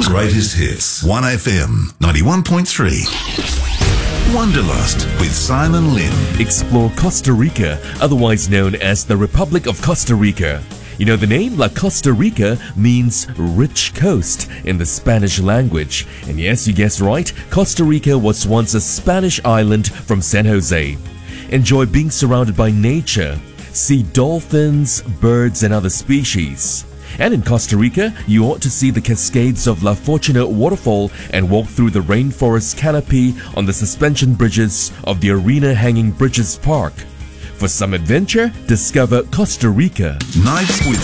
greatest hits. 1FM 91.3. Wanderlust with Simon Lin. Explore Costa Rica, otherwise known as the Republic of Costa Rica. You know, the name La Costa Rica means rich coast in the Spanish language. And yes, you guessed right, Costa Rica was once a Spanish island from San Jose. Enjoy being surrounded by nature. See dolphins, birds and other species. And in Costa Rica, you ought to see the cascades of La Fortuna waterfall and walk through the rainforest canopy on the suspension bridges of the Arena Hanging Bridges Park. For some adventure, discover Costa Rica. Nights with